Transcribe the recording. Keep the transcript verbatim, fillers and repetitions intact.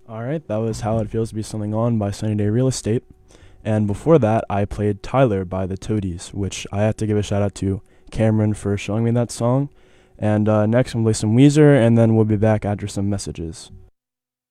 All right, that was How It Feels to Be Something On by Sunny Day Real Estate. And before that, I played Tyler by the Toadies, which I have to give a shout out to Cameron for showing me that song. And uh, next, I'm going to play some Weezer, and then we'll be back after some messages.